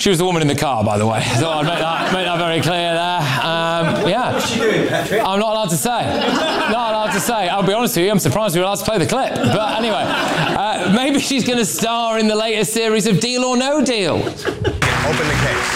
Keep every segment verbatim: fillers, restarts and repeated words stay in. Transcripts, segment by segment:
She was the woman in the car, by the way. So I'd make that, make that very clear there. Um, yeah. What's she doing, Patrick? I'm not allowed to say. Not allowed to say. I'll be honest with you, I'm surprised we were allowed to play the clip. But anyway, uh, maybe she's going to star in the latest series of Deal or No Deal. Open the case.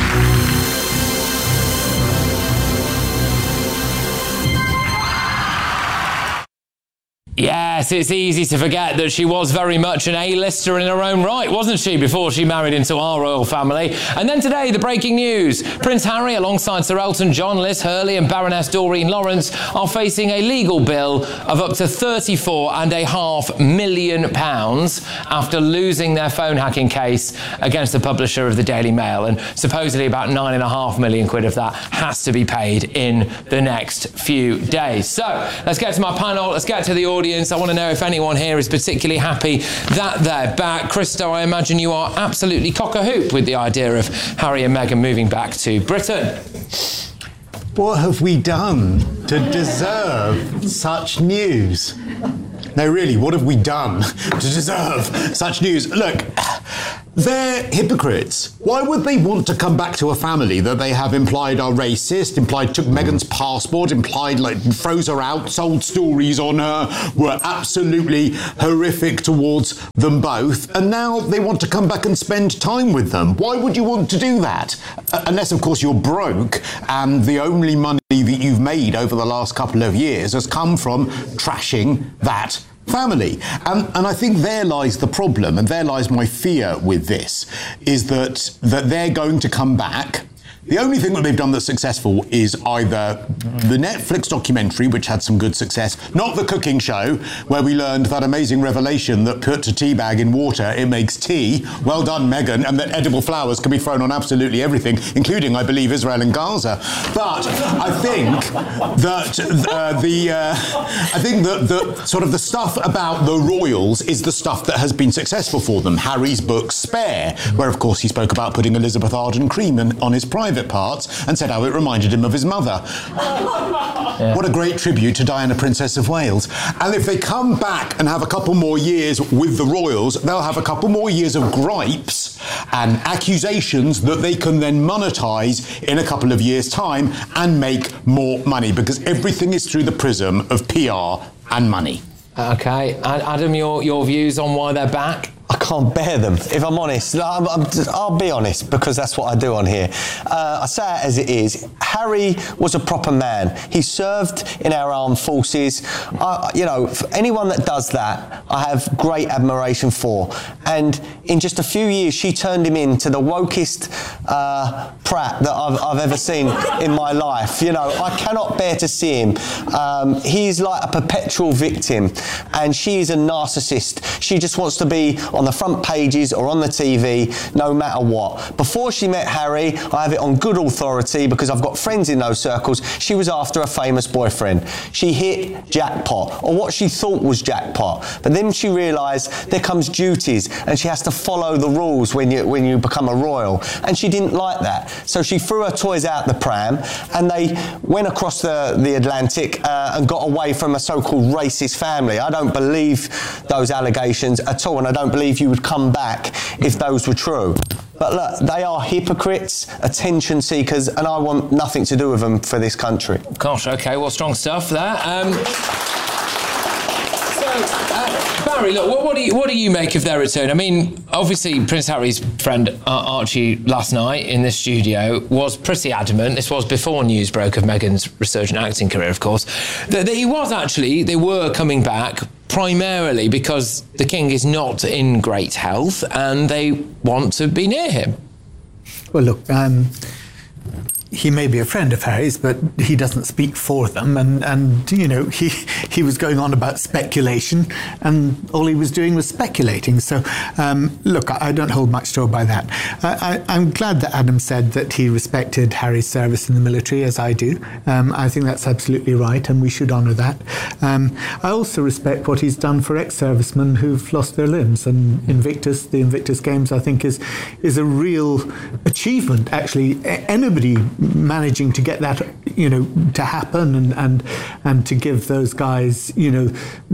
Yes, it's easy to forget that she was very much an A-lister in her own right, wasn't she, before she married into our royal family? And then today, the breaking news. Prince Harry, alongside Sir Elton John, Liz Hurley and Baroness Doreen Lawrence, are facing a legal bill of up to thirty-four and a half million pounds after losing their phone hacking case against the publisher of the Daily Mail. And supposedly about nine and a half million quid of that has to be paid in the next few days. So let's get to my panel. Let's get to the audience. I want to know if anyone here is particularly happy that they're back. Christo, I imagine you are absolutely cock-a-hoop with the idea of Harry and Meghan moving back to Britain. What have we done to deserve such news? No, really, what have we done to deserve such news? Look, they're hypocrites. Why would they want to come back to a family that they have implied are racist, implied took Meghan's passport, implied like froze her out, sold stories on her, were absolutely horrific towards them both, and now they want to come back and spend time with them? Why would you want to do that? Uh, unless, of course, you're broke and the only money that you've made over the last couple of years has come from trashing that family. Um, and I think there lies the problem, and there lies my fear with this, is that that they're going to come back. The only thing that they've done that's successful is either the Netflix documentary, which had some good success, not the cooking show, where we learned that amazing revelation that put a tea bag in water, it makes tea. Well done, Meghan, and that edible flowers can be thrown on absolutely everything, including, I believe, Israel and Gaza. But I think that uh, the uh, I think that the sort of the stuff about the royals is the stuff that has been successful for them. Harry's book Spare, where of course he spoke about putting Elizabeth Arden cream in, on his private parts and said how it reminded him of his mother. Yeah. What a great tribute to Diana, Princess of Wales. And if they come back and have a couple more years with the royals, they'll have a couple more years of gripes and accusations that they can then monetize in a couple of years' time and make more money, because everything is through the prism of P R and money. Okay, Adam, your, your views on why they're back? I can't bear them, if I'm honest. I'm, I'm just, I'll be honest, because that's what I do on here. Uh, I say it as it is. Harry was a proper man. He served in our armed forces. I, you know, for anyone that does that, I have great admiration for. And in just a few years, she turned him into the wokest uh, prat that I've, I've ever seen in my life. You know, I cannot bear to see him. Um, he's like a perpetual victim, and she is a narcissist. She just wants to be on the front pages or on the T V, no matter what. Before she met Harry, I have it on good authority, because I've got friends in those circles, she was after a famous boyfriend. She hit jackpot, or what she thought was jackpot. But then she realised there comes duties, and she has to follow the rules when you when you become a royal. And she didn't like that. So she threw her toys out the pram, and they went across the, the Atlantic uh, and got away from a so-called racist family. I don't believe those allegations at all, and I don't believe you would come back if those were true. But look, they are hypocrites, attention seekers, and I want nothing to do with them for this country. Gosh, okay, well, strong stuff there. Um, so, uh, Barry, look, what, what do you what do you make of their return? I mean, obviously, Prince Harry's friend uh, Archie last night in this studio was pretty adamant. This was before news broke of Meghan's resurgent acting career, of course. That, that he was actually, they were coming back primarily because the king is not in great health and they want to be near him. Well, look, um, he may be a friend of Harry's, but he doesn't speak for them. And, and you know, he he was going on about speculation, and all he was doing was speculating. So, um, look, I, I don't hold much store by that. I, I, I'm glad that Adam said that he respected Harry's service in the military, as I do. Um, I think that's absolutely right, and we should honour that. Um, I also respect what he's done for ex-servicemen who've lost their limbs. And Invictus, the Invictus Games, I think is is a real achievement. Actually, anybody managing to get that, you know, to happen and and and to give those guys, you know,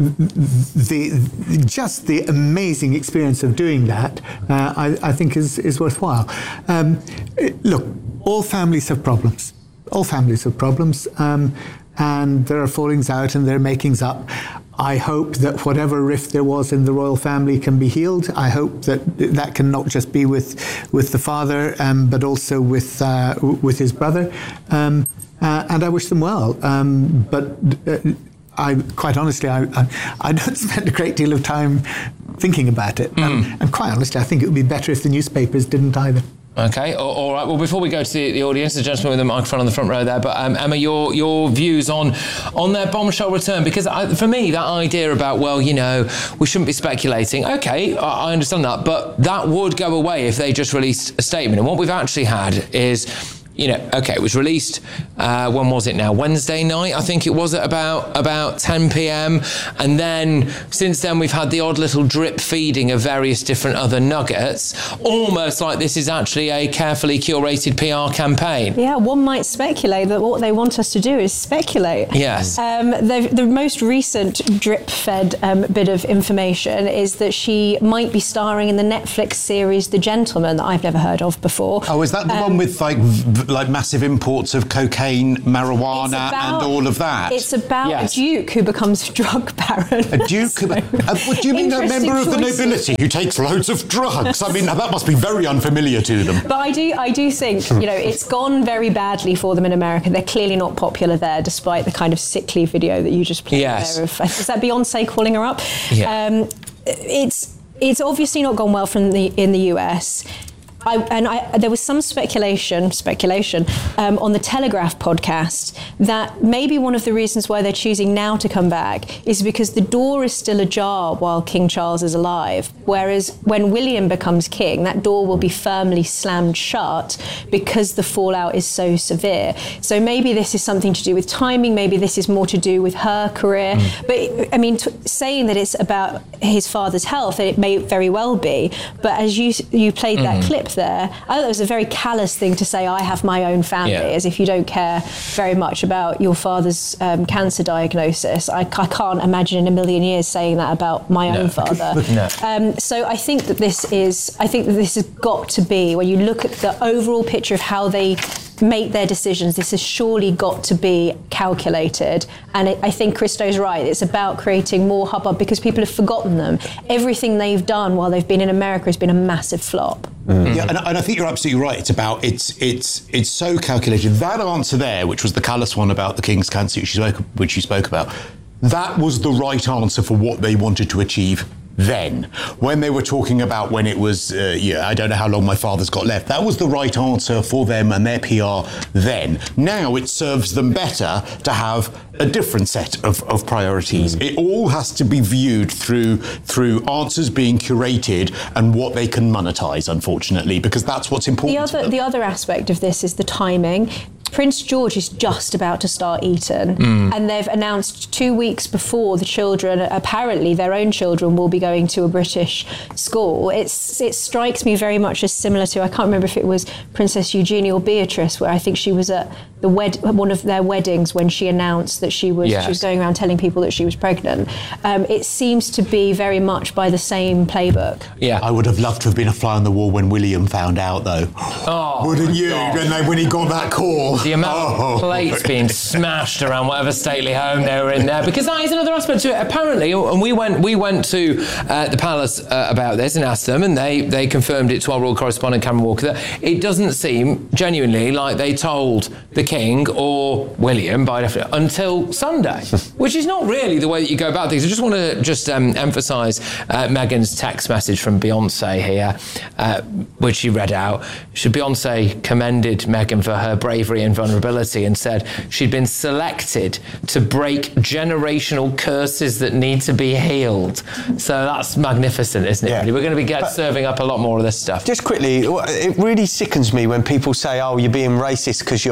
the just the amazing experience of doing that, uh, I, I think is is worthwhile. Um, look, all families have problems. All families have problems, um, and there are fallings out and there are makings up. I hope that whatever rift there was in the royal family can be healed. I hope that that can not just be with with the father, um, but also with uh, with his brother. Um, uh, and I wish them well. Um, but uh, I, quite honestly, I, I, I don't spend a great deal of time thinking about it. Mm. Um, and quite honestly, I think it would be better if the newspapers didn't either. Okay, all, all right. Well, before we go to the, the audience, the gentleman with the microphone on the front row there, but um, Emma, your your views on on their bombshell return, because I, for me, that idea about, well, you know, we shouldn't be speculating. Okay, I, I understand that, but that would go away if they just released a statement. And what we've actually had is, you know, okay, it was released, uh, when was it now? Wednesday night, I think it was, at about about ten p.m. And then, since then, we've had the odd little drip feeding of various different other nuggets, almost like this is actually a carefully curated P R campaign. Yeah, one might speculate that what they want us to do is speculate. Yes. Um, the, the most recent drip-fed um, bit of information is that she might be starring in the Netflix series The Gentleman, that I've never heard of before. Oh, is that the um, one with, like, v- like massive imports of cocaine, marijuana, about, and all of that? It's about yes. a duke who becomes a drug baron. A duke? So, uh, what do you mean, a member of the choices. nobility who takes loads of drugs? I mean, that must be very unfamiliar to them. But I do, I do think, you know, it's gone very badly for them in America. They're clearly not popular there, despite the kind of sickly video that you just played yes. there. Of, is that Beyonce calling her up? Yeah. Um, it's it's obviously not gone well from the in the U S. I, and I, there was some speculation, speculation um, on the Telegraph podcast that maybe one of the reasons why they're choosing now to come back is because the door is still ajar while King Charles is alive. Whereas when William becomes king, that door will be firmly slammed shut because the fallout is so severe. So maybe this is something to do with timing. Maybe this is more to do with her career. Mm. But I mean, t- saying that it's about his father's health, it may very well be. But as you you played that mm. clip there, I thought it was a very callous thing to say, I have my own family, yeah. as if you don't care very much about your father's um, cancer diagnosis. I, I can't imagine in a million years saying that about my no. own father. No. Um, so I think that this is, I think that this has got to be, when you look at the overall picture of how they make their decisions, this has surely got to be calculated. And it, I think Christo's right. It's about creating more hubbub because people have forgotten them. Everything they've done while they've been in America has been a massive flop. Mm. Yeah, and, and I think you're absolutely right. It's about it's it's it's so calculated. That answer there, which was the callous one about the King's cancer, which you spoke, which you spoke about, that was the right answer for what they wanted to achieve. Then, when they were talking about when it was, uh, yeah, I don't know how long my father's got left, that was the right answer for them and their P R then. Now it serves them better to have a different set of, of priorities. Mm. It all has to be viewed through through answers being curated and what they can monetize, unfortunately, because that's what's important. The other, the other aspect of this is the timing. Prince George is just about to start Eton, mm. and they've announced two weeks before the children, apparently their own children, will be going to a British school. It's it strikes me very much as similar to, I can't remember if it was Princess Eugenie or Beatrice, where I think she was at the wed one of their weddings when she announced that she was yes. she was going around telling people that she was pregnant. Um, it seems to be very much by the same playbook. Yeah, I would have loved to have been a fly on the wall when William found out, though. Oh, wouldn't you? When, they, when he got that call. The amount oh. of plates being smashed around whatever stately home they were in there, because that is another aspect to it. Apparently, and we went we went to uh, the palace uh, about this and asked them, and they they confirmed it to our royal correspondent Cameron Walker that it doesn't seem genuinely like they told the King or William by definition until Sunday, which is not really the way that you go about things. I just want to just um, emphasise uh, Meghan's text message from Beyonce here, uh, which she read out. Should Beyonce commended Meghan for her bravery and vulnerability and said she'd been selected to break generational curses that need to be healed. So that's magnificent, isn't it? Yeah. Really? We're going to be get, serving up a lot more of this stuff. Just quickly, it really sickens me when people say, "Oh, you're being racist because you're you're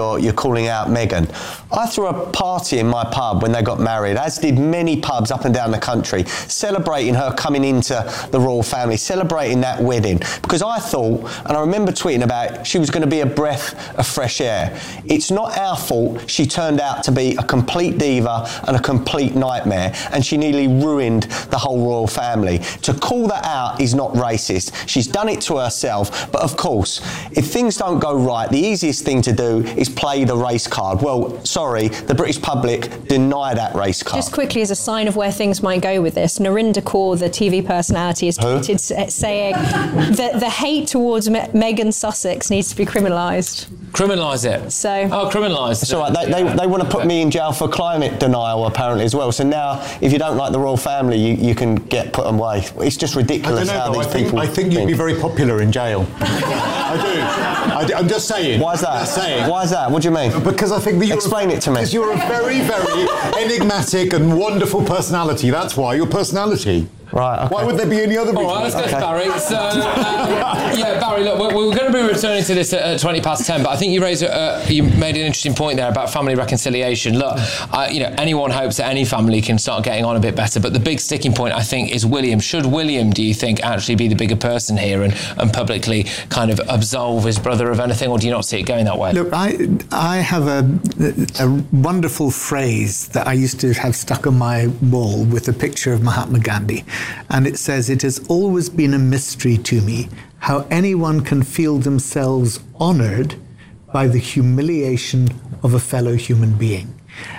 calling out Meghan. I threw a party in my pub when they got married, as did many pubs up and down the country, celebrating her coming into the royal family, celebrating that wedding, because I thought, and I remember tweeting about it, she was going to be a breath of fresh air. It's not our fault she turned out to be a complete diva and a complete nightmare, and she nearly ruined the whole royal family. To call that out is not racist. She's done it to herself, but of course, if things don't go right, the easiest thing to do is play the race card. Well, sorry, the British public deny that race card. Just quickly, as a sign of where things might go with this, Narinder Kaur, the T V personality, has tweeted s- saying that the hate towards Me- Meghan Sussex needs to be criminalised. Criminalise it. So, oh, criminalise. It's all right. They, they, they want to put me in jail for climate denial, apparently, as well. So now, if you don't like the royal family, you, you can get put away. It's just ridiculous I don't know, how though. these I think, people I think you'd think. be very popular in jail. I do. I do. I'm just saying. Why is that? Just saying. Why is that? What do you mean? Because I think that you're Explain it to me. Because you're a very, very enigmatic and wonderful personality. That's why your personality. Right, okay. Why would there be any other reason? All right, let's go Okay. to Barry. So, uh, yeah, Barry, look, we're, we're going to be returning to this at, at twenty past ten, but I think you raised, uh, you made an interesting point there about family reconciliation. Look, I, you know, anyone hopes that any family can start getting on a bit better, but the big sticking point, I think, is William. Should William, do you think, actually be the bigger person here and, and publicly kind of absolve his brother of anything, or do you not see it going that way? Look, I I have a, a wonderful phrase that I used to have stuck on my wall with a picture of Mahatma Gandhi, and it says, "It has always been a mystery to me how anyone can feel themselves honoured by the humiliation of a fellow human being."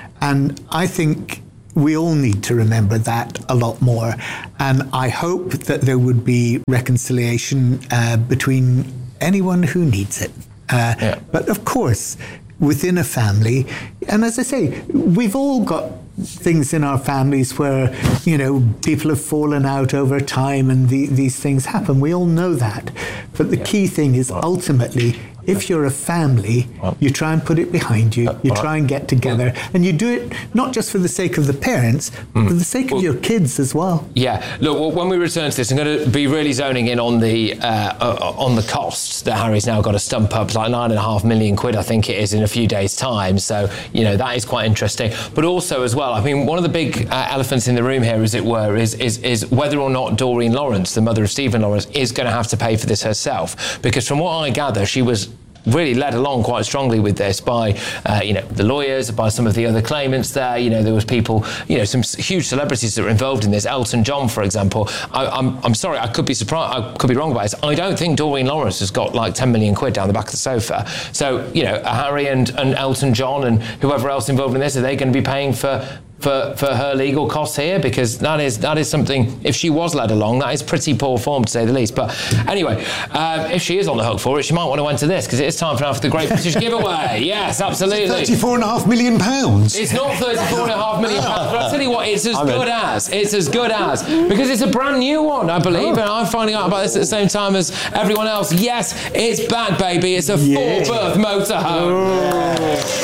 And I think we all need to remember that a lot more. And I hope that there would be reconciliation uh, between anyone who needs it. Uh, Yeah. But of course, within a family, and as I say, we've all got things in our families where, you know, people have fallen out over time and the, these things happen. We all know that. But the key thing is ultimately, if you're a family, you try and put it behind you, you try and get together, and you do it not just for the sake of the parents, but for the sake of your kids as well. Yeah, look, well, when we return to this, I'm going to be really zoning in on the uh, uh, on the costs that Harry's now got to stump up, like nine and a half million quid, I think it is, in a few days' time. So, you know, that is quite interesting. But also, as well, I mean, one of the big uh, elephants in the room here, as it were, is, is is whether or not Doreen Lawrence, the mother of Stephen Lawrence, is going to have to pay for this herself. Because from what I gather, she was really led along quite strongly with this by, uh, you know, the lawyers, by some of the other claimants there. You know, there was people, you know, some huge celebrities that were involved in this. Elton John, for example. I, I'm, I'm sorry, I could be surprised, I could be wrong about this. I don't think Doreen Lawrence has got like ten million quid down the back of the sofa. So, you know, Harry and, and Elton John and whoever else involved in this, are they going to be paying for for for her legal costs here? Because that is that is something, if she was led along, that is pretty poor form, to say the least. But anyway, um, if she is on the hook for it, she might want to enter this, because it is time for now for the Great British Giveaway. Yes, absolutely. thirty-four and a half million pounds. It's not thirty-four and a half million pounds, but I'll tell you what, it's as good as. It's as good as. Because it's a brand new one, I believe, and I'm finding out about this at the same time as everyone else. Yes, it's back, baby. It's a Yeah. four-berth motorhome.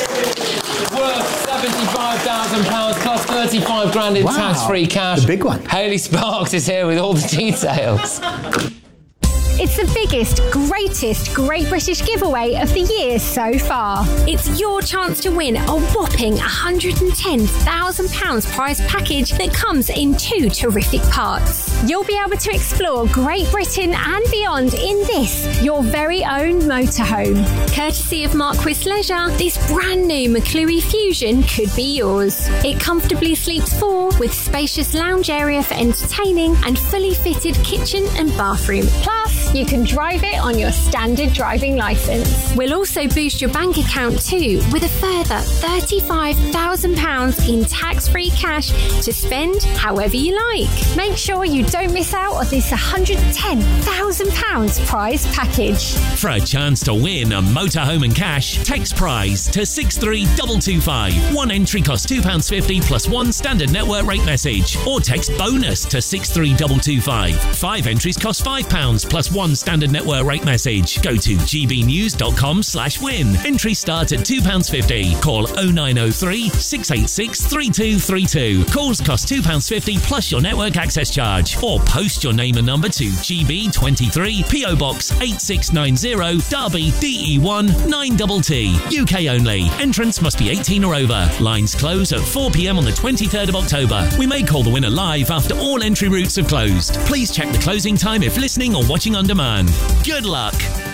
Worth seventy-five thousand pounds plus thirty-five grand in Wow. tax-free cash. The big one. Hayley Sparks is here with all the details. It's the biggest, greatest Great British giveaway of the year so far. It's your chance to win a whopping one hundred ten thousand pounds prize package that comes in two terrific parts. You'll be able to explore Great Britain and beyond in this, your very own motorhome. Courtesy of Marquis Leisure, this brand new McClure Fusion could be yours. It comfortably sleeps four with spacious lounge area for entertaining and fully fitted kitchen and bathroom. Plus, you can drive it on your standard driving licence. We'll also boost your bank account too with a further thirty-five thousand pounds in tax-free cash to spend however you like. Make sure you don't miss out on this one hundred ten thousand pounds prize package. For a chance to win a motorhome and cash, text prize to six three two two five. One entry costs two pounds fifty plus one standard network rate message. Or text bonus to six three two two five. Five entries cost five pounds plus one standard network rate message. Go to g b news dot com com slash win. Entry start at two pounds fifty. Call oh nine oh three, six eight six, three two three two. Calls cost two pounds fifty plus your network access charge. Or post your name and number to G B twenty-three, P O Box eight six nine zero, Derby, D E one nine T T. U K only. Entrance must be eighteen or over. Lines close at four p.m. on the twenty-third of October. We may call the winner live after all entry routes have closed. Please check the closing time if listening or watching on demand. Good luck.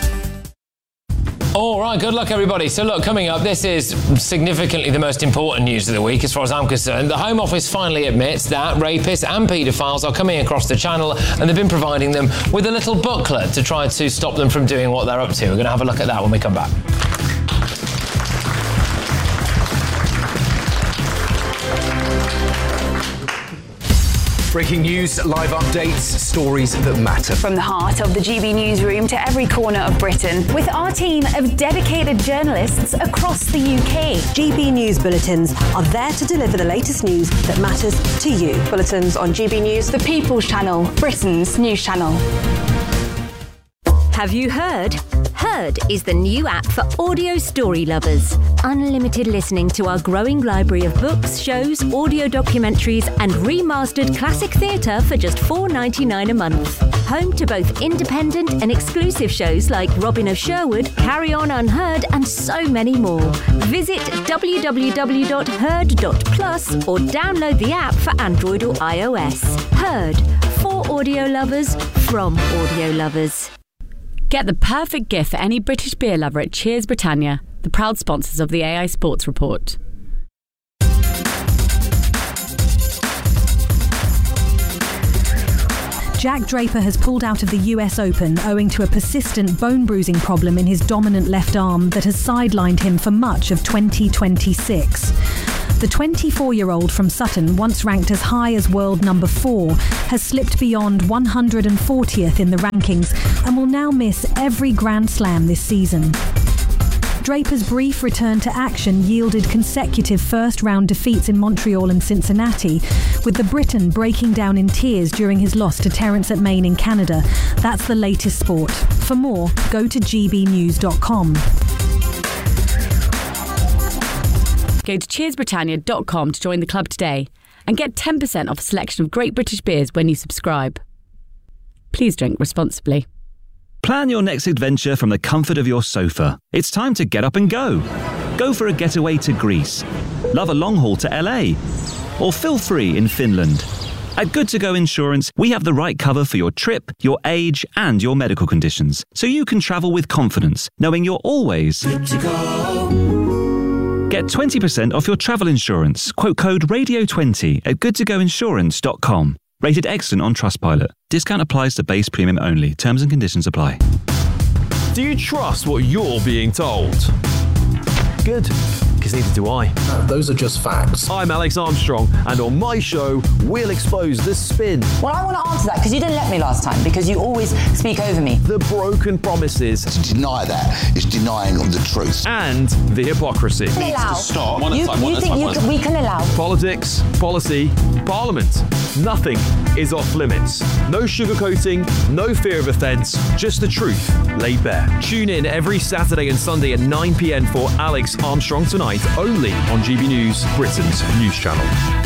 All right, good luck, everybody. So, look, coming up, this is significantly the most important news of the week, as far as I'm concerned. The Home Office finally admits that rapists and paedophiles are coming across the channel, and they've been providing them with a little booklet to try to stop them from doing what they're up to. We're going to have a look at that when we come back. Breaking news, live updates, stories that matter. From the heart of the G B newsroom to every corner of Britain, with our team of dedicated journalists across the U K. G B News Bulletins are there to deliver the latest news that matters to you. Bulletins on G B News, the People's Channel, Britain's news channel. Have you heard? Heard is the new app for audio story lovers. Unlimited listening to our growing library of books, shows, audio documentaries and remastered classic theatre for just four pounds ninety-nine a month. Home to both independent and exclusive shows like Robin of Sherwood, Carry On Unheard and so many more. Visit w w w dot heard dot plus or download the app for Android or iOS. Heard, for audio lovers, from audio lovers. Get the perfect gift for any British beer lover at Cheers Britannia, the proud sponsors of the A I Sports Report. Jack Draper has pulled out of the U S Open owing to a persistent bone-bruising problem in his dominant left arm that has sidelined him for much of twenty twenty-six. The twenty-four-year-old from Sutton, once ranked as high as world number four, has slipped beyond one hundred fortieth in the rankings and will now miss every Grand Slam this season. Draper's brief return to action yielded consecutive first-round defeats in Montreal and Cincinnati, with the Briton breaking down in tears during his loss to Terence at Main in Canada. That's the latest sport. For more, go to g b news dot com. Go to cheers britannia dot com to join the club today and get ten percent off a selection of great British beers when you subscribe. Please drink responsibly. Plan your next adventure from the comfort of your sofa. It's time to get up and go. Go for a getaway to Greece. Love a long haul to L A. Or feel free in Finland. At Good To Go Insurance, we have the right cover for your trip, your age, and your medical conditions, so you can travel with confidence, knowing you're always good to go. Get twenty percent off your travel insurance. Quote code radio twenty at good to go insurance dot com. Rated excellent on Trustpilot. Discount applies to base premium only. Terms and conditions apply. Do you trust what you're being told? Good, because neither do I. No, those are just facts. I'm Alex Armstrong, and on my show, we'll expose the spin. Well, I want to answer that, because you didn't let me last time, because you always speak over me. The broken promises. To deny that is denying of the truth. And the hypocrisy. We can allow. Stop. You, you think you can, we can allow. Politics, policy, parliament. Nothing is off limits. No sugarcoating, no fear of offence, just the truth laid bare. Tune in every Saturday and Sunday at nine p.m. for Alex Armstrong Tonight, only on G B News, Britain's news channel.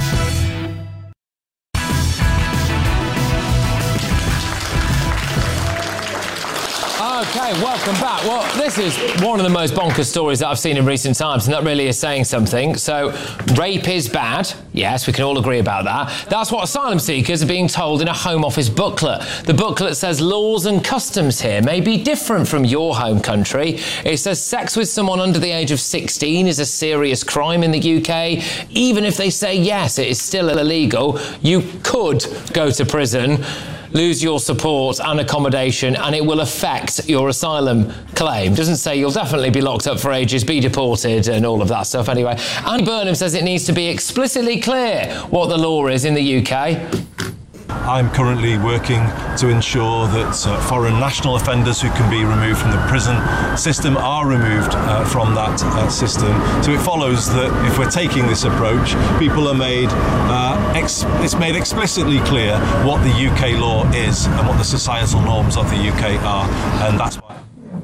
Okay, welcome back. Well, this is one of the most bonkers stories that I've seen in recent times, and that really is saying something. So, rape is bad. Yes, we can all agree about that. That's what asylum seekers are being told in a Home Office booklet. The booklet says laws and customs here may be different from your home country. It says sex with someone under the age of sixteen is a serious crime in the U K. Even if they say yes, it is still illegal. You could go to prison, lose your support and accommodation, and it will affect your asylum claim. Doesn't say you'll definitely be locked up for ages, be deported and all of that stuff anyway. Andy Burnham says it needs to be explicitly clear what the law is in the U K. I'm currently working to ensure that uh, foreign national offenders who can be removed from the prison system are removed uh, from that uh, system. So it follows that if we're taking this approach, people are made, uh, ex- it's made explicitly clear what the U K law is and what the societal norms of the U K are, and that's why.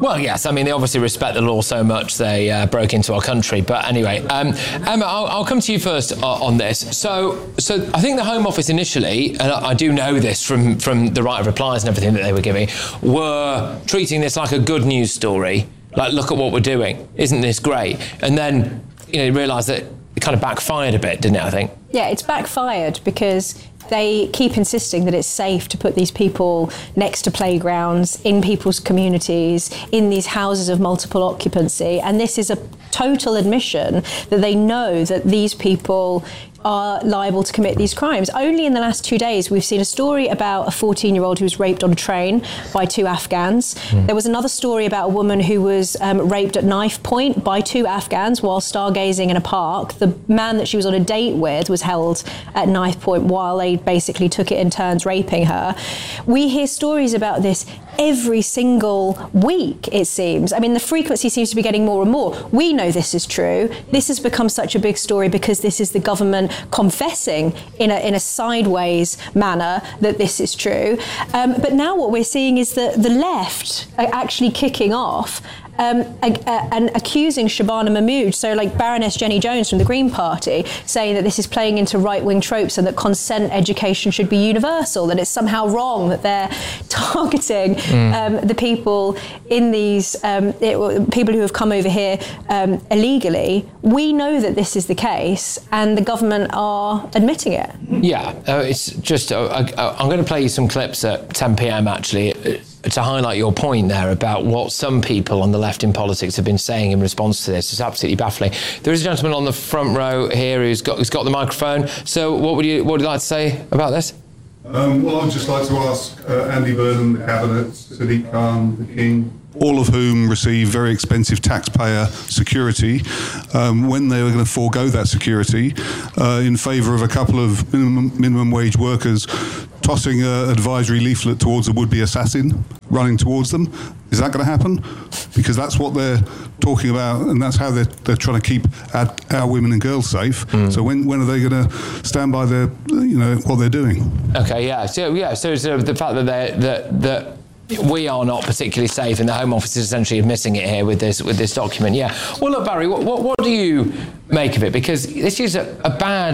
Well, yes. I mean, they obviously respect the law so much they uh, broke into our country. But anyway, um, Emma, I'll, I'll come to you first uh, on this. So, so I think the Home Office initially, and I, I do know this from from the right of replies and everything that they were giving, were treating this like a good news story. Like, look at what we're doing. Isn't this great? And then, you know, you realise that it kind of backfired a bit, didn't it? I think. Yeah, it's backfired because they keep insisting that it's safe to put these people next to playgrounds, in people's communities, in these houses of multiple occupancy. And this is a total admission that they know that these people are liable to commit these crimes. Only in the last two days, we've seen a story about a fourteen-year-old who was raped on a train by two Afghans. Mm. There was another story about a woman who was um, raped at knife point by two Afghans while stargazing in a park. The man that she was on a date with was held at knife point while they basically took it in turns raping her. We hear stories about this every single week, it seems. I mean, the frequency seems to be getting more and more. We know this is true. This has become such a big story because this is the government confessing in a, in a sideways manner that this is true. Um, but now what we're seeing is that the left are actually kicking off Um, a, a, and accusing Shabana Mahmood, so like Baroness Jenny Jones from the Green Party, saying that this is playing into right-wing tropes and that consent education should be universal, that it's somehow wrong that they're targeting mm. um, the people in these, um, it, people who have come over here um, illegally. We know that this is the case and the government are admitting it. Yeah, uh, it's just, uh, I, I'm going to play you some clips at ten p.m. actually, to highlight your point there about what some people on the left in politics have been saying in response to this. It's absolutely baffling. There is a gentleman on the front row here who's got who's got the microphone. So what would you what would you like to say about this? Um, well, I'd just like to ask uh, Andy Burnham, the Cabinet, Sadiq Khan, the King, all of whom receive very expensive taxpayer security, um, when they were going to forego that security uh, in favour of a couple of minimum, minimum wage workers tossing an advisory leaflet towards a would-be assassin, running towards them. Is that going to happen? Because that's what they're talking about, and that's how they're, they're trying to keep our, our women and girls safe. Mm. So when when are they going to stand by their, you know, what they're doing? Okay, yeah. So yeah, so, so the fact that they that that. we are not particularly safe, and the Home Office is essentially admitting it here with this with this document. Yeah. Well, look, Barry, what what, what do you make of it? Because this is a, a bad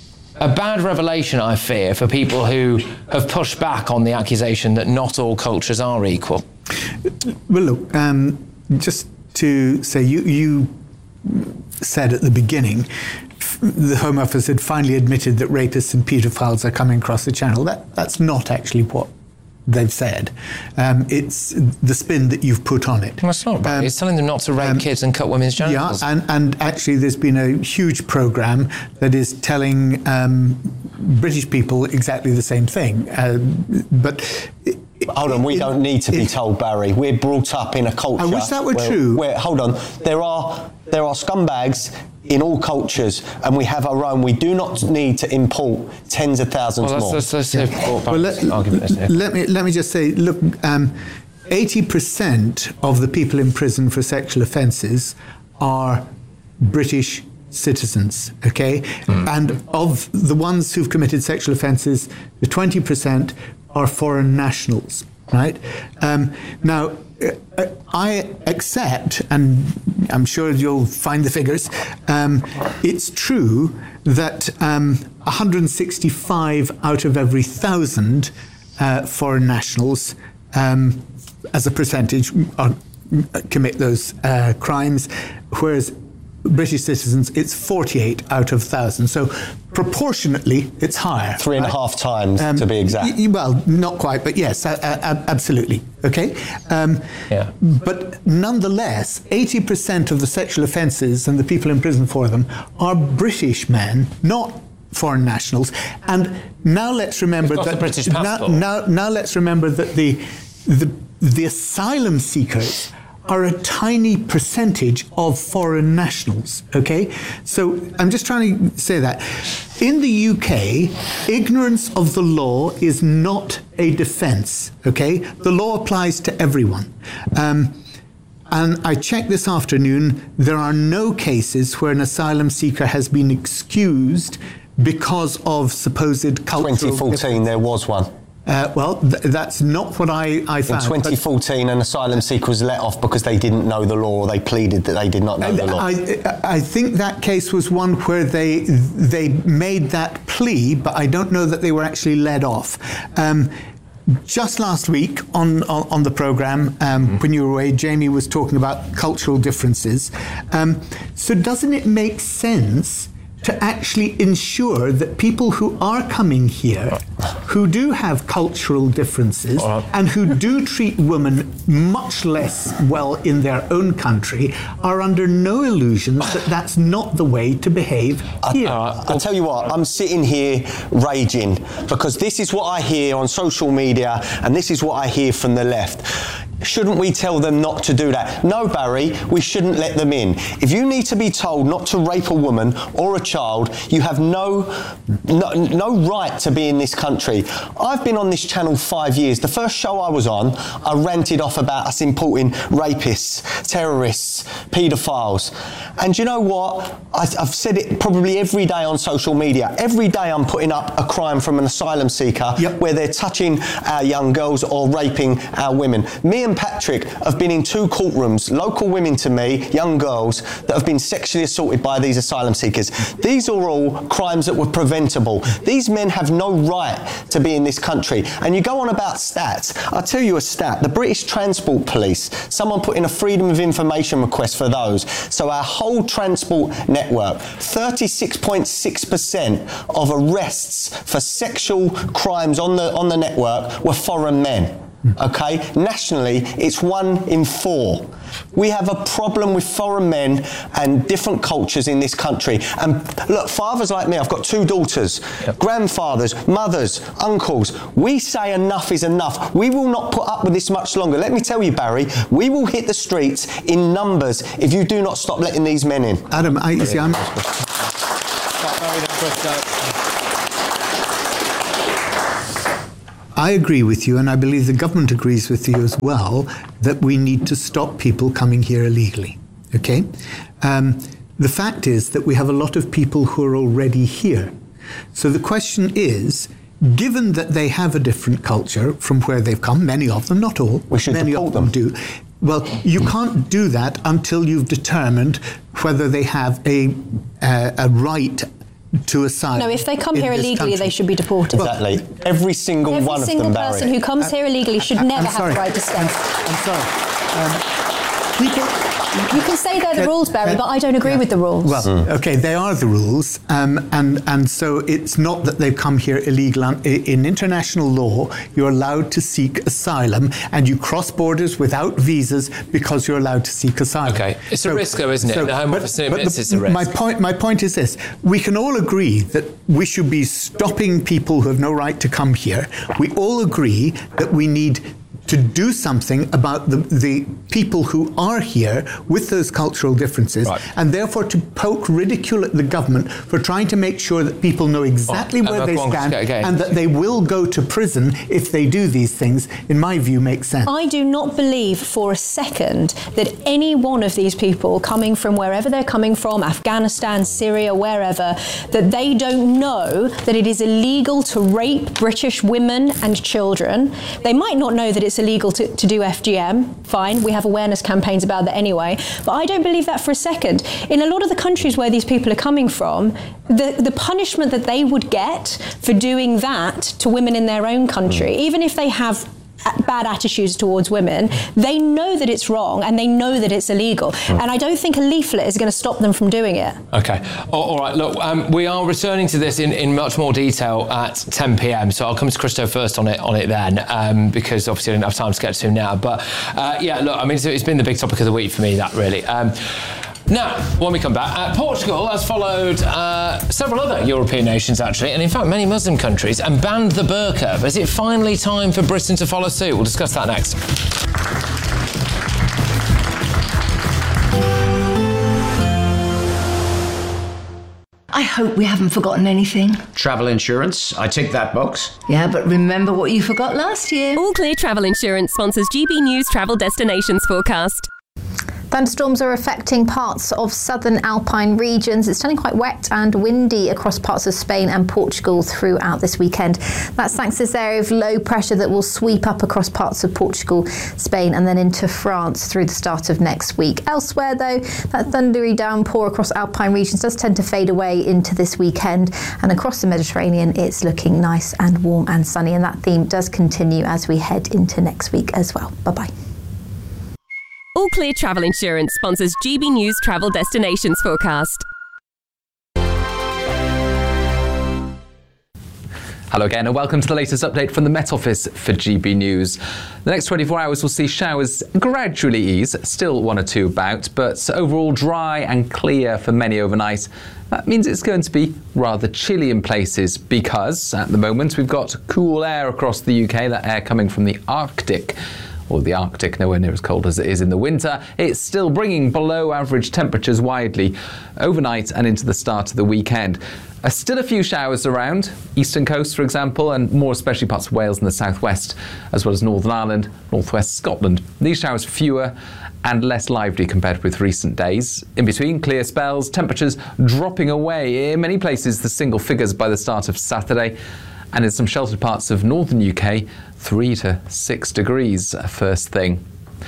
a bad revelation, I fear, for people who have pushed back on the accusation that not all cultures are equal. Well, look, um, just to say, you you said at the beginning, the Home Office had finally admitted that rapists and paedophiles are coming across the channel. That that's not actually what they've said. Um, it's the spin that you've put on it. Well, it's not right. Um, it's telling them not to rape um, kids and cut women's genitals. Yeah, and, and actually there's been a huge programme that is telling um, British people exactly the same thing. Uh, but... It, Hold on, we it, don't need to be it, told, Barry. We're brought up in a culture... I wish that were where, true. Where, hold on, there are there are scumbags in all cultures, and we have our own. We do not need to import tens of thousands well, more. Let's, let's, let's yeah. well, let, let me let me just say, look, um, eighty percent of the people in prison for sexual offences are British citizens, okay? Mm. And of the ones who've committed sexual offences, the twenty percent are foreign nationals, right? Um, now, uh, I accept, and I'm sure you'll find the figures, um, it's true that um, one hundred sixty-five out of every thousand uh, foreign nationals, um, as a percentage, are, commit those uh, crimes, whereas British citizens, it's forty-eight out of one thousand. So proportionately, it's higher. Three and right? a half times, um, to be exact. Y- well, not quite, but yes, uh, uh, absolutely. Okay? Um, yeah. But nonetheless, eighty percent of the sexual offences and the people in prison for them are British men, not foreign nationals. And now let's remember that... the British passport. Now, now, now let's remember that the the, the asylum seekers are a tiny percentage of foreign nationals, okay? So I'm just trying to say that. In the U K, ignorance of the law is not a defence, okay? The law applies to everyone. Um, and I checked this afternoon, there are no cases where an asylum seeker has been excused because of supposed cultural... twenty fourteen, there was one. Uh, well, th- that's not what I, I found. In twenty fourteen, an asylum seeker was let off because they didn't know the law, or they pleaded that they did not know the law. I, I think that case was one where they they made that plea, but I don't know that they were actually let off. Um, Just last week on on, on the programme, um, mm-hmm. when you were away, Jamie was talking about cultural differences. Um, so doesn't it make sense to actually ensure that people who are coming here, who do have cultural differences and who do treat women much less well in their own country, are under no illusions that that's not the way to behave here? I, I'll tell you what, I'm sitting here raging because this is what I hear on social media and this is what I hear from the left. Shouldn't we tell them not to do that? No, Barry, we shouldn't let them in. If you need to be told not to rape a woman or a child, you have no, no, no right to be in this country. I've been on this channel five years. The first show I was on, I ranted off about us importing rapists, terrorists, paedophiles. And you know what? I, I've said it probably every day on social media. Every day I'm putting up a crime from an asylum seeker yep. where they're touching our young girls or raping our women. Me and Patrick have been in two courtrooms, local women to me, young girls, that have been sexually assaulted by these asylum seekers. These are all crimes that were preventable. These men have no right to be in this country. And you go on about stats. I'll tell you a stat. The British Transport Police, someone put in a Freedom of Information request for those. So our whole transport network, thirty-six point six percent of arrests for sexual crimes on the, on the network were foreign men. Okay, nationally it's one in four. We have a problem with foreign men and different cultures in this country. And look, fathers like me, I've got two daughters, yep. grandfathers, mothers, uncles. We say enough is enough. We will not put up with this much longer. Let me tell you, Barry, we will hit the streets in numbers if you do not stop letting these men in. Adam, I see. I'm. I agree with you, and I believe the government agrees with you as well, that we need to stop people coming here illegally. Okay? Um, the fact is that we have a lot of people who are already here. So the question is, given that they have a different culture from where they've come, many of them, not all, we should many of them do. Well, you can't do that until you've determined whether they have a uh, a right to asylum. No, if they come here illegally, country. they should be deported. Exactly. Every single Every one of them, Every single person Barry. who comes here illegally should I'm, never I'm have the right to stay. I'm, I'm sorry. Um, people... You can say they're the rules, Barry, but I don't agree yeah. with the rules. Well, mm. okay, they are the rules, um, and and so it's not that they've come here illegal. In international law, you're allowed to seek asylum, and you cross borders without visas because you're allowed to seek asylum. Okay, it's so, a risk, though, isn't it? So, the Home but, Office admits it's a risk. My point, my point is this: we can all agree that we should be stopping people who have no right to come here. We all agree that we need to do something about the, the people who are here with those cultural differences, right. and therefore to poke ridicule at the government for trying to make sure that people know exactly oh, where they stand and that they will go to prison if they do these things, in my view, makes sense. I do not believe for a second that any one of these people coming from wherever they're coming from, Afghanistan, Syria, wherever, that they don't know that it is illegal to rape British women and children. They might not know that it's illegal to, to do F G M, fine, we have awareness campaigns about that anyway, but I don't believe that for a second. In a lot of the countries where these people are coming from, the, the punishment that they would get for doing that to women in their own country, mm. even if they have bad attitudes towards women, they know that it's wrong and they know that it's illegal. Mm. And I don't think a leaflet is going to stop them from doing it. Okay. All, all right. Look, um, we are returning to this in, in much more detail at ten p.m. So I'll come to Christo first on it on it then, um, because obviously I didn't have time to get to him now. But uh, yeah, look, I mean, it's, it's been the big topic of the week for me, that really. Um, Now, when we come back, uh, Portugal has followed uh, several other European nations, actually, and in fact many Muslim countries, and banned the burqa. But is it finally time for Britain to follow suit? We'll discuss that next. I hope we haven't forgotten anything. Travel insurance, I tick that box. Yeah, but remember what you forgot last year. All Clear Travel Insurance sponsors G B News Travel Destinations Forecast. Thunderstorms are affecting parts of southern alpine regions. It's turning quite wet and windy across parts of Spain and Portugal throughout this weekend. That's thanks to this area of low pressure that will sweep up across parts of Portugal, Spain and then into France through the start of next week. Elsewhere though, that thundery downpour across alpine regions does tend to fade away into this weekend, and across the Mediterranean it's looking nice and warm and sunny, and that theme does continue as we head into next week as well. Bye-bye. All Clear Travel Insurance sponsors G B News Travel Destinations Forecast. Hello again and welcome to the latest update from the Met Office for G B News. The next twenty-four hours will see showers gradually ease, still one or two about, but overall dry and clear for many overnight. That means it's going to be rather chilly in places because at the moment we've got cool air across the U K, that air coming from the Arctic. Or the Arctic, nowhere near as cold as it is in the winter. It's still bringing below average temperatures widely overnight and into the start of the weekend. Uh, still a few showers around, eastern coast for example, and more especially parts of Wales and the southwest, as well as Northern Ireland, northwest Scotland. These showers fewer and less lively compared with recent days. In between, clear spells, temperatures dropping away in many places the single figures by the start of Saturday. And in some sheltered parts of northern U K, three to six degrees first thing.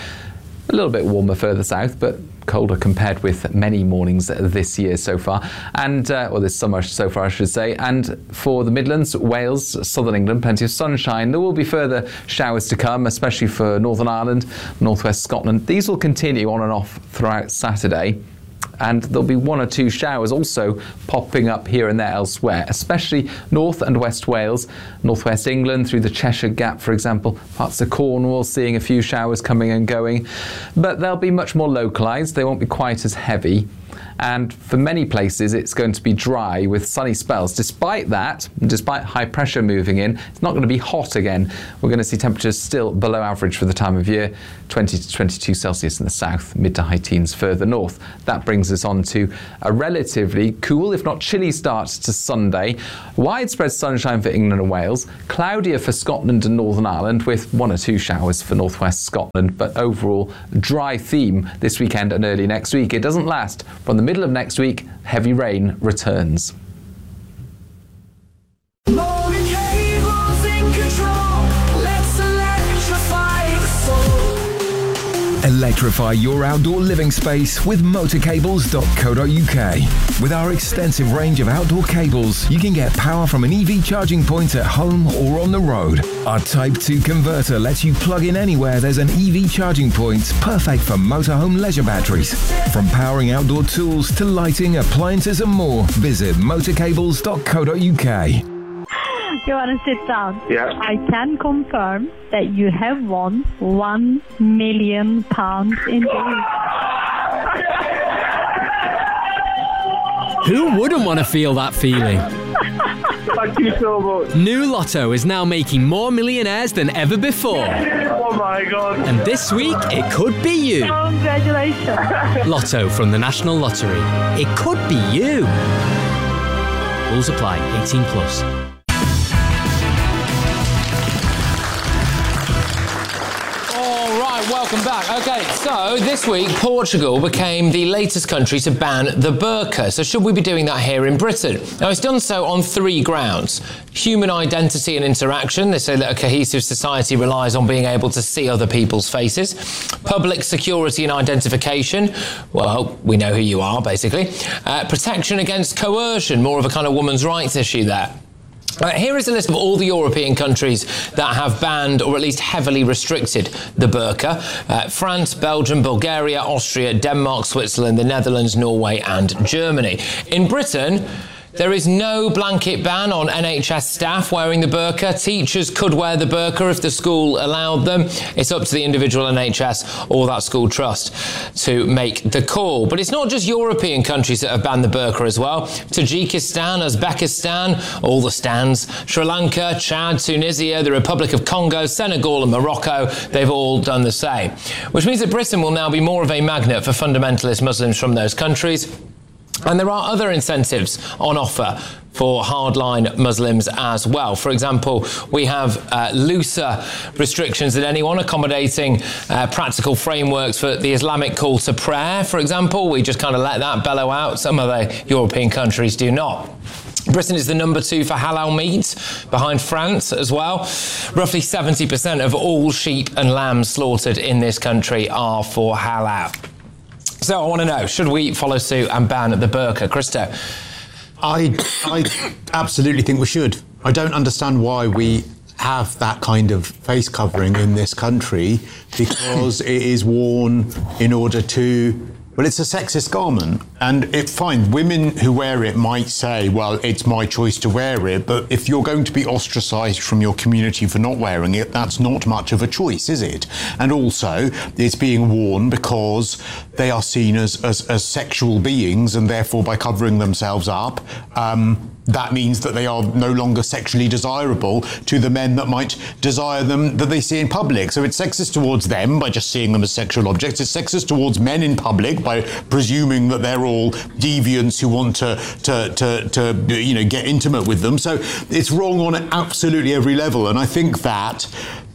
A little bit warmer further south, but colder compared with many mornings this year so far, and uh, or this summer so far I should say. And for the Midlands, Wales, southern England, plenty of sunshine. There will be further showers to come, especially for Northern Ireland, northwest Scotland. These will continue on and off throughout Saturday. And there'll be one or two showers also popping up here and there elsewhere, especially North and West Wales, Northwest England through the Cheshire Gap, for example, parts of Cornwall seeing a few showers coming and going. But they'll be much more localised, they won't be quite as heavy. And for many places it's going to be dry with sunny spells. Despite that, despite high pressure moving in, it's not going to be hot again. We're going to see temperatures still below average for the time of year, twenty to twenty-two Celsius in the south, mid to high teens further north. That brings us on to a relatively cool, if not chilly start to Sunday. Widespread sunshine for England and Wales, cloudier for Scotland and Northern Ireland with one or two showers for northwest Scotland, but overall dry theme this weekend and early next week. It doesn't last. From the middle of next week, heavy rain returns. Electrify your outdoor living space with motor cables dot co dot U K. With our extensive range of outdoor cables, you can get power from an E V charging point at home or on the road. Our Type two converter lets you plug in anywhere there's an E V charging point, perfect for motorhome leisure batteries. From powering outdoor tools to lighting, appliances and more, visit motor cables dot co dot U K. You want to sit down? Yeah. I can confirm that you have won one million pounds in days. Who wouldn't want to feel that feeling? Thank you so much. New Lotto is now making more millionaires than ever before. Oh my God. And this week, it could be you. Congratulations. Lotto from the National Lottery. It could be you. Rules apply. eighteen plus. Welcome back. Okay, so this week Portugal became the latest country to ban the burqa. So should we be doing that here in Britain? Now, it's done so on three grounds. Human identity and interaction. They say that a cohesive society relies on being able to see other people's faces. Public security and identification. Well, we know who you are, basically. Uh, protection against coercion. More of a kind of women's rights issue there. Uh, here is a list of all the European countries that have banned or at least heavily restricted the burqa. Uh, France, Belgium, Bulgaria, Austria, Denmark, Switzerland, the Netherlands, Norway and Germany. In Britain, there is no blanket ban on N H S staff wearing the burqa. Teachers could wear the burqa if the school allowed them. It's up to the individual N H S or that school trust to make the call. But it's not just European countries that have banned the burqa as well. Tajikistan, Uzbekistan, all the stands, Sri Lanka, Chad, Tunisia, the Republic of Congo, Senegal and Morocco, they've all done the same. Which means that Britain will now be more of a magnet for fundamentalist Muslims from those countries. And there are other incentives on offer for hardline Muslims as well. For example, we have uh, looser restrictions than anyone, accommodating uh, practical frameworks for the Islamic call to prayer, for example. We just kind of let that bellow out. Some other European countries do not. Britain is the number two for halal meat, behind France as well. Roughly seventy percent of all sheep and lambs slaughtered in this country are for halal. So I want to know, should we follow suit and ban the burqa? Christo? I, I absolutely think we should. I don't understand why we have that kind of face covering in this country, because it is worn in order to... Well, it's a sexist garment, and it fine. Women who wear it might say, well, it's my choice to wear it, but if you're going to be ostracised from your community for not wearing it, that's not much of a choice, is it? And also, it's being worn because they are seen as, as, as sexual beings, and therefore by covering themselves up, um, that means that they are no longer sexually desirable to the men that might desire them that they see in public. So it's sexist towards them by just seeing them as sexual objects. It's sexist towards men in public by presuming that they're all deviants who want to, to, to, to you know, get intimate with them. So it's wrong on absolutely every level. And I think that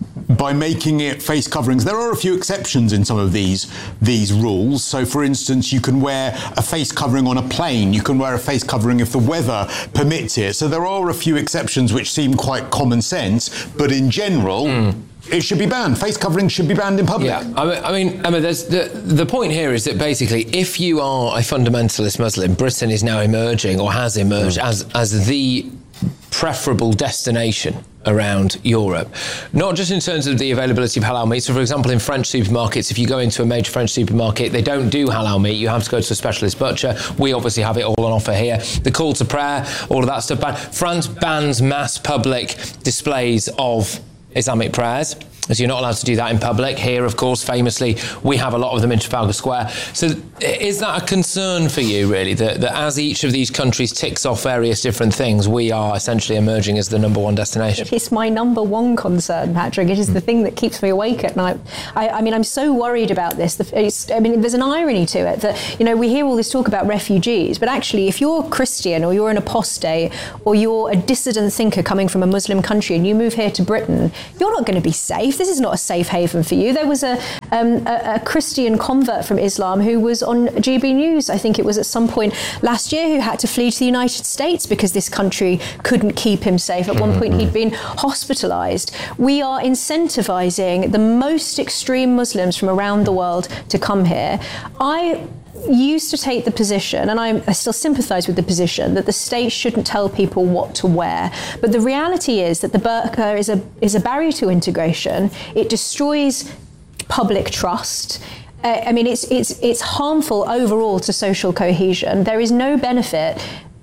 by making it face coverings, there are a few exceptions in some of these these rules. So, for instance, you can wear a face covering on a plane. You can wear a face covering if the weather permits it. So there are a few exceptions which seem quite common sense, but in general, mm. it should be banned. Face coverings should be banned in public. Yeah, I mean, I mean Emma, there's the, the point here is that basically, if you are a fundamentalist Muslim, Britain is now emerging, or has emerged, mm. as as the preferable destination around Europe, not just in terms of the availability of halal meat. So, for example, in French supermarkets, if you go into a major French supermarket, they don't do halal meat. You have to go to a specialist butcher. We obviously have it all on offer here. The call to prayer, all of that stuff. But France bans mass public displays of Islamic prayers, as you're not allowed to do that in public. Here, of course, famously, we have a lot of them in Trafalgar Square. So is that a concern for you, really, that, that as each of these countries ticks off various different things, we are essentially emerging as the number one destination? It's my number one concern, Patrick. It is mm. the thing that keeps me awake at night. I, I mean, I'm so worried about this. It's, I mean, there's an irony to it that, you know, we hear all this talk about refugees, but actually, if you're Christian or you're an apostate or you're a dissident thinker coming from a Muslim country and you move here to Britain, you're not going to be safe. This is not a safe haven for you. There was a, um, a, a Christian convert from Islam who was on G B News, I think it was at some point last year, who had to flee to the United States because this country couldn't keep him safe. At one point he'd been hospitalised. We are incentivising the most extreme Muslims from around the world to come here. I used to take the position, and I, I still sympathise with the position, that the state shouldn't tell people what to wear. But the reality is that the burqa is a is a barrier to integration. It destroys public trust. Uh, I mean, it's it's it's harmful overall to social cohesion. There is no benefit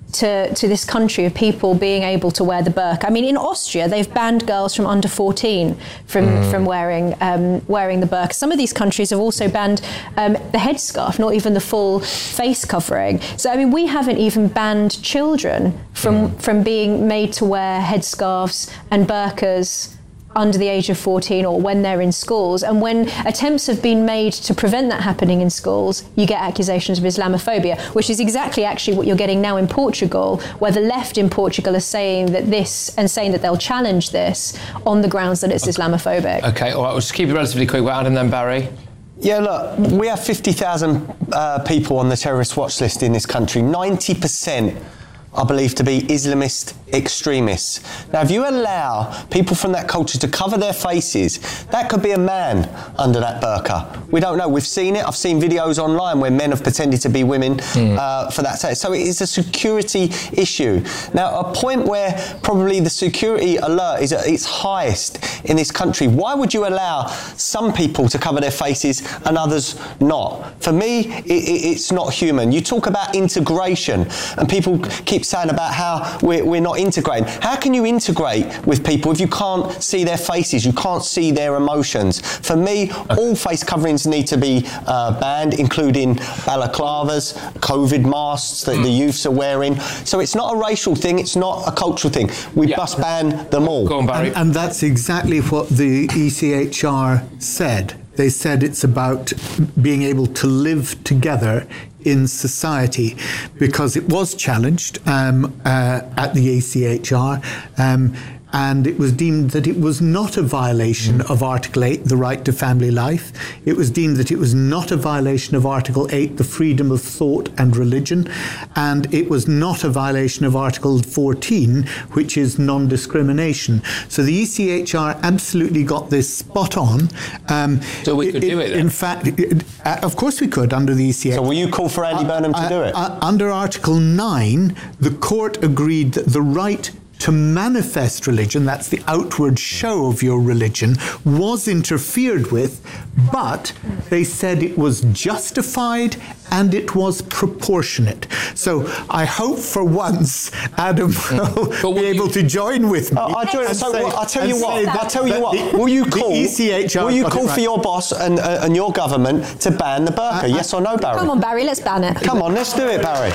to to this country of people being able to wear the burqa. I mean, in Austria, they've banned girls from under fourteen from mm. from wearing um, wearing the burqa. Some of these countries have also banned um, the headscarf, not even the full face covering. So, I mean, we haven't even banned children from mm. from being made to wear headscarves and burqas under the age of fourteen, or when they're in schools. And when attempts have been made to prevent that happening in schools, you get accusations of Islamophobia, which is exactly actually what you're getting now in Portugal, where the left in Portugal are saying that this, and saying that they'll challenge this on the grounds that it's Islamophobic. Okay, all right, we'll just keep it relatively quick. We're Adam, then Barry. Yeah, look, we have fifty thousand uh, people on the terrorist watch list in this country. ninety percent are believed to be Islamist extremists. Now, if you allow people from that culture to cover their faces, that could be a man under that burqa. We don't know. We've seen it. I've seen videos online where men have pretended to be women mm. uh, for that. So it is a security issue. Now, a point where probably the security alert is at its highest in this country. Why would you allow some people to cover their faces and others not? For me, it, it, it's not human. You talk about integration, and people keep saying about how we're, we're not integrating. How can you integrate with people if you can't see their faces, you can't see their emotions? For me, okay. all face coverings need to be uh, banned, including balaclavas, COVID masks that mm. the youths are wearing. So it's not a racial thing, it's not a cultural thing. We yeah. must ban them all. Go on, Barry. And, and that's exactly what the E C H R said. They said it's about being able to live together in society, because it was challenged um, uh, at the A C H R. Um, And it was deemed that it was not a violation of Article eight, the right to family life. It was deemed that it was not a violation of Article eight, the freedom of thought and religion. And it was not a violation of Article fourteen, which is non-discrimination. So the E C H R absolutely got this spot on. Um, so we could it, do it then? In fact, it, uh, of course we could under the E C H R. So will you call for Andy Burnham to uh, do it? Uh, under Article nine, the court agreed that the right to manifest religion, that's the outward show of your religion, was interfered with, but they said it was justified and it was proportionate. So I hope for once Adam will be able to join with me. Oh, I join, so say, well, I'll tell you what. that, I'll tell you what. The, will you call? The E C H R will you got call it for right. your boss and uh, and your government to ban the burqa? Uh, yes or no, Barry? Come on, Barry, let's ban it. Come on, let's do it, Barry.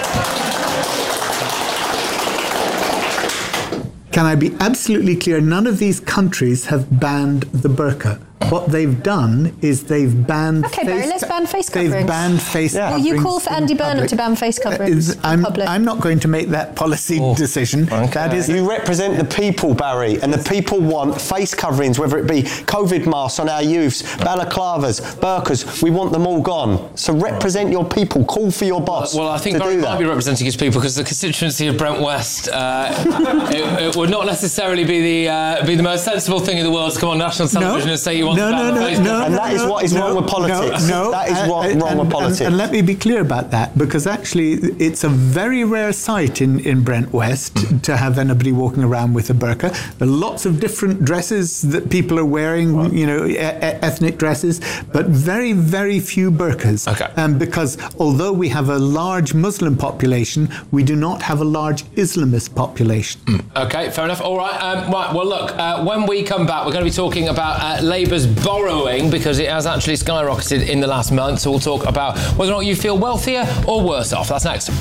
Can I be absolutely clear? None of these countries have banned the burqa. What they've done is they've banned. Okay, face Barry, let's ban face coverings. They've banned face Will coverings. you call for Andy Burnham public. to ban face coverings Uh, I'm, in public? I'm not going to make that policy Oh, decision. Okay. That is. You represent the people, Barry, and the people want face coverings, whether it be COVID masks on our youths, balaclavas, burqas. We want them all gone. So represent your people. Call for your boss. Well, I think to Barry do might that. be representing his people because the constituency of Brent West, uh, it, it would not necessarily be the uh, be the most sensible thing in the world to come on national television No. and say you want No, to ban no, the no, face no, coverings. And that is what is no, wrong with politics. No, no that is uh, what, uh, wrong and, with politics. And, and let me be clear about that, because actually it's a very rare sight in, in Brent West to have anybody walking around with a burqa. There are lots of different dresses that people are wearing, right. you know, e- ethnic dresses, but very, very few burqas. Okay. Um, because although we have a large Muslim population, we do not have a large Islamist population. Okay, fair enough. All right. Um, right. Well, look, uh, when we come back, we're going to be talking about uh, Labour's borrowing, because it has actually skyrocketed in the last month. So we'll talk about whether or not you feel wealthier or worse off. That's next.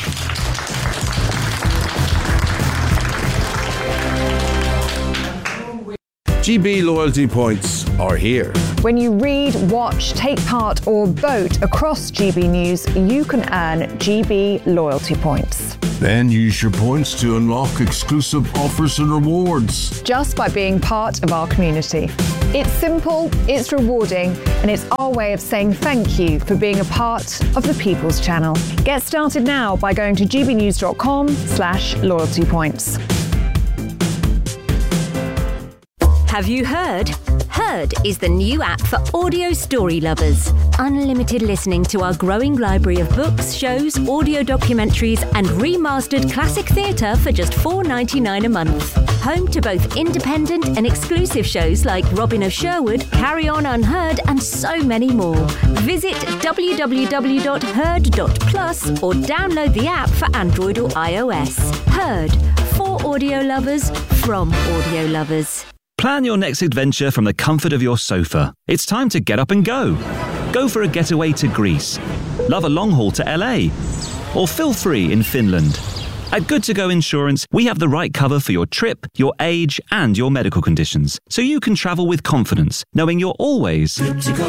G B loyalty points are here. When you read, watch, take part or vote across G B News, you can earn G B loyalty points. Then use your points to unlock exclusive offers and rewards. Just by being part of our community. It's simple, it's rewarding, and it's our way of saying thank you for being a part of the People's Channel. Get started now by going to gbnews.com slash loyalty points. Have you heard? Heard is the new app for audio story lovers. Unlimited listening to our growing library of books, shows, audio documentaries, and remastered classic theatre for just four dollars ninety-nine a month. Home to both independent and exclusive shows like Robin of Sherwood, Carry On Unheard, and so many more. Visit w w w dot heard dot plus or download the app for Android or iOS. Heard, for audio lovers, from audio lovers. Plan your next adventure from the comfort of your sofa. It's time to get up and go. Go for a getaway to Greece. Love a long haul to L A. Or feel free in Finland. At Good To Go Insurance, we have the right cover for your trip, your age, and your medical conditions, so you can travel with confidence, knowing you're always good to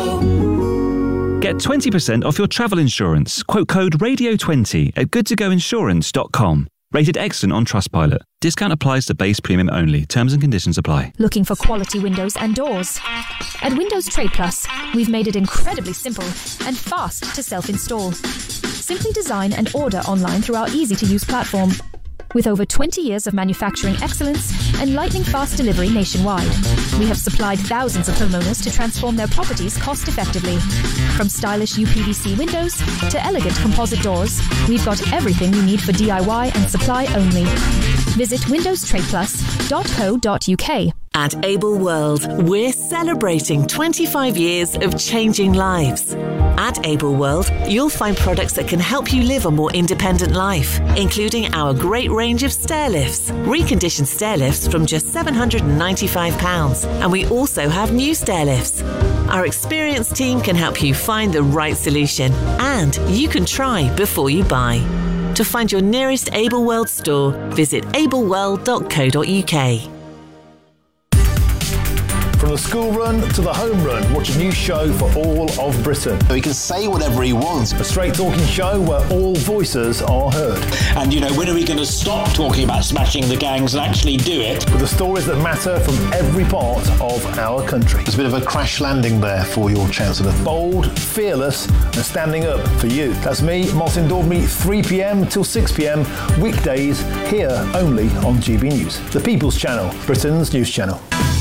go. Get twenty percent off your travel insurance. Quote code radio twenty at good to go insurance dot com. Rated excellent on Trustpilot. Discount applies to base premium only. Terms and conditions apply. Looking for quality windows and doors? At Windows Trade Plus, we've made it incredibly simple and fast to self-install. Simply design and order online through our easy-to-use platform. With over twenty years of manufacturing excellence and lightning-fast delivery nationwide, we have supplied thousands of homeowners to transform their properties cost-effectively. From stylish U P V C windows to elegant composite doors, we've got everything you need for D I Y and supply only. Visit windows trade plus dot co dot u k. At Able World, we're celebrating twenty-five years of changing lives. At Able World, you'll find products that can help you live a more independent life, including our great range of stair lifts, reconditioned stair lifts from just seven hundred ninety-five pounds, and we also have new stair lifts. Our experienced team can help you find the right solution, and you can try before you buy. To find your nearest Able World store, visit able world dot co dot u k. From the school run to the home run, watch a new show for all of Britain. He can say whatever he wants. A straight talking show where all voices are heard. And, you know, when are we going to stop talking about smashing the gangs and actually do it? With the stories that matter from every part of our country. There's a bit of a crash landing there for your Chancellor. Bold, fearless and standing up for you. That's me, Martin Daubney, three p.m. till six p.m. weekdays here only on G B News. The People's Channel, Britain's news channel.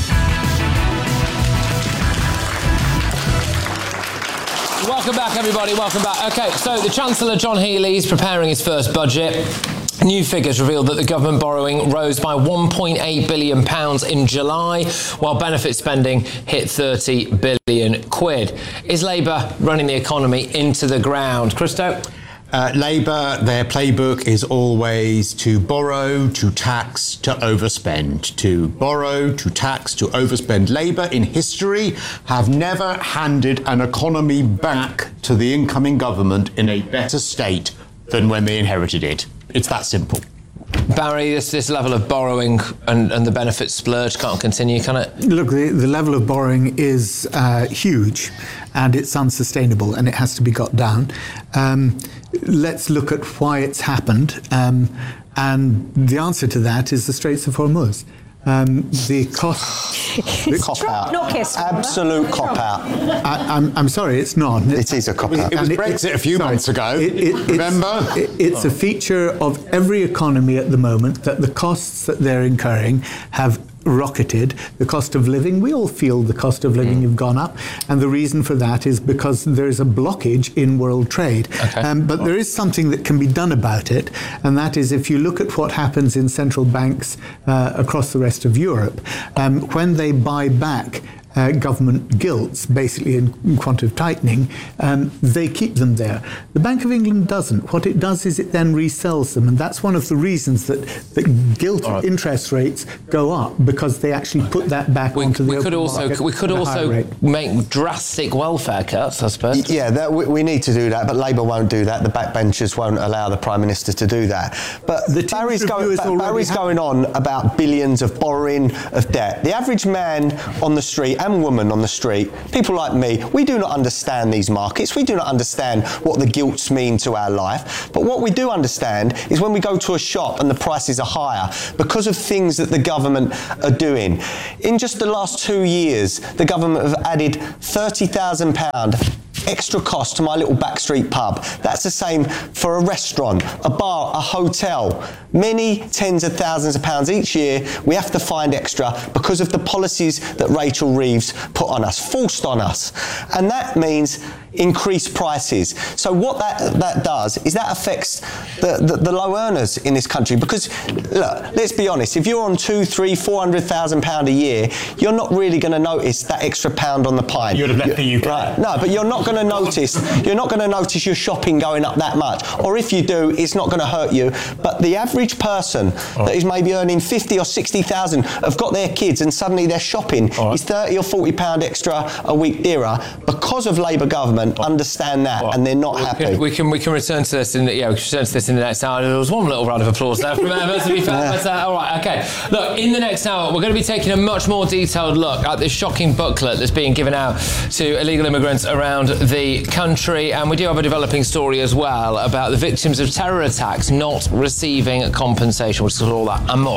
Welcome back, everybody. Welcome back. OK, so the Chancellor, John Healey, is preparing his first budget. New figures revealed that the government borrowing rose by one point eight billion pounds in July, while benefit spending hit thirty billion quid. Is Labour running the economy into the ground? Christo? Uh, Labour, their playbook is always to borrow, to tax, to overspend. To borrow, to tax, to overspend. Labour, in history, have never handed an economy back to the incoming government in a better state than when they inherited it. It's that simple. Barry, this, this level of borrowing and, and the benefit splurge can't continue, can it? Look, the, the level of borrowing is uh, huge and it's unsustainable and it has to be got down. Um, let's look at why it's happened. Um, and the answer to that is the Straits of Hormuz. Um, the cost... the cop out. Not kiss. Absolute cop out. I, I'm, I'm sorry, it's not. It is a cop out. It was and Brexit it, a few sorry, months ago, it, it, remember? It's, it, it's a feature of every economy at the moment that the costs that they're incurring have rocketed. The cost of living, we all feel the cost of living mm. have gone up, and the reason for that is because there's a blockage in world trade. Okay. Um, but there is something that can be done about it, and that is if you look at what happens in central banks uh, across the rest of Europe, um, when they buy back Uh, government gilts, basically in quantitative tightening, um, they keep them there. The Bank of England doesn't. What it does is it then resells them, and that's one of the reasons that, that gilt right. interest rates go up, because they actually put that back we, onto the we open could also market We could also make drastic welfare cuts, I suppose. Yeah, that, we, we need to do that, but Labour won't do that. The backbenchers won't allow the Prime Minister to do that. But the Barry's, go, Barry's going on about billions of borrowing, of debt. The average man on the street and woman on the street, people like me, we do not understand these markets. We do not understand what the gilts mean to our life. But what we do understand is when we go to a shop and the prices are higher because of things that the government are doing. In just the last two years, the government have added thirty thousand pounds extra cost to my little backstreet pub. That's the same for a restaurant, a bar, a hotel. Many tens of thousands of pounds each year we have to find extra because of the policies that Rachel Reeves put on us, forced on us. And that means increased prices. So what that that does is that affects the, the, the low earners in this country, because look, let's be honest, if you're on two, three, four hundred thousand pound a year, you're not really going to notice that extra pound on the pint. You'd have left the U K. Right. No, but you're not going to notice. You're not going to notice your shopping going up that much, or if you do, it's not going to hurt you. But the average person right. that is maybe earning fifty or sixty thousand have got their kids, and suddenly their shopping right. is thirty or forty pound extra a week dearer because of Labour government. Understand that, well, and they're not we happy. Can, we can we can return to this in the, yeah we can return to this in the next hour. There was one little round of applause there from Emma, to be fair. Yeah. But, uh, all right, okay. Look, in the next hour, we're going to be taking a much more detailed look at this shocking booklet that's being given out to illegal immigrants around the country, and we do have a developing story as well about the victims of terror attacks not receiving compensation. We'll discuss all that and more.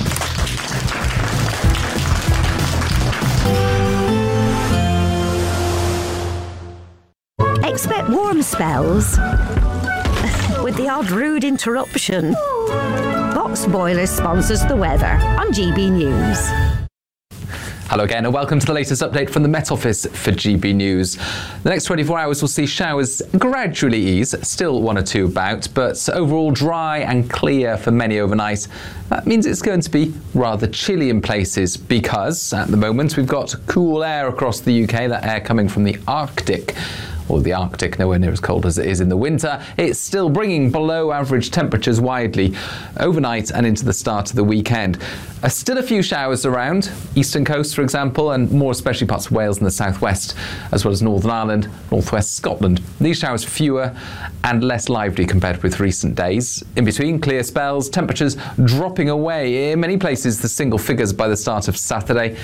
Expect warm spells with the odd rude interruption. Box Boiler sponsors the weather on G B News. Hello again and welcome to the latest update from the Met Office for G B News. The next twenty-four hours will see showers gradually ease, still one or two about, but overall dry and clear for many overnight. That means it's going to be rather chilly in places because at the moment we've got cool air across the U K, that air coming from the Arctic. Or the Arctic, nowhere near as cold as it is in the winter. It's still bringing below average temperatures widely overnight and into the start of the weekend. Uh, still a few showers around, eastern coast for example, and more especially parts of Wales and the southwest, as well as Northern Ireland, northwest Scotland. These showers fewer and less lively compared with recent days. In between, clear spells, temperatures dropping away in many places the single figures by the start of Saturday.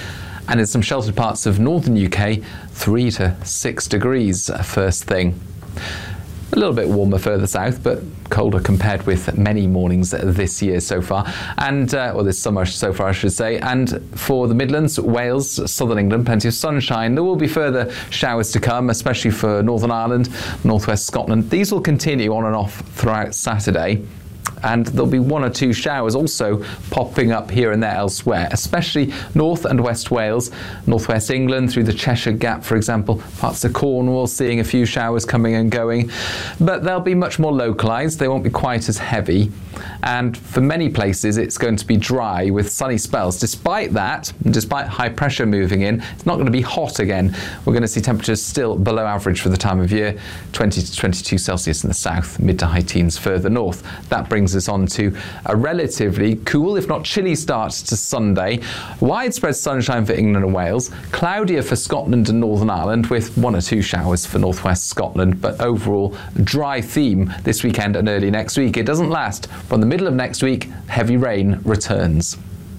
And in some sheltered parts of northern U K, three to six degrees first thing. A little bit warmer further south, but colder compared with many mornings this year so far, and uh, or this summer so far, I should say. And for the Midlands, Wales, southern England, plenty of sunshine. There will be further showers to come, especially for Northern Ireland, northwest Scotland. These will continue on and off throughout Saturday. And there'll be one or two showers also popping up here and there elsewhere, especially North and West Wales, Northwest England through the Cheshire Gap, for example, parts of Cornwall seeing a few showers coming and going. But they'll be much more localised, they won't be quite as heavy. And for many places, it's going to be dry with sunny spells. Despite that, despite high pressure moving in, it's not going to be hot again. We're going to see temperatures still below average for the time of year, twenty to twenty-two Celsius in the south, mid to high teens further north. That brings us on to a relatively cool, if not chilly start to Sunday. Widespread sunshine for England and Wales, cloudier for Scotland and Northern Ireland with one or two showers for northwest Scotland, but overall dry theme this weekend and early next week. It doesn't last. From the middle of next week, heavy rain returns.